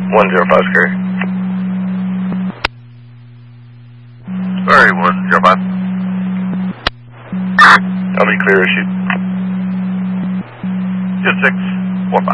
105 Scary. Sorry, 105. I'll be clear issue. Just 6.